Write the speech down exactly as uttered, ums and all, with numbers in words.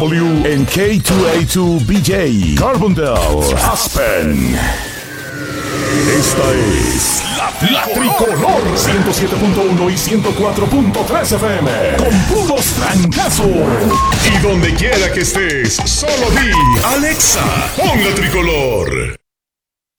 En K dos A dos B J, Carbondale, Aspen. Esta es la, la Tricolor ciento siete punto uno y ciento cuatro punto tres F M. Con puros trancazos. Y donde quiera que estés, solo di Alexa, pon la Tricolor.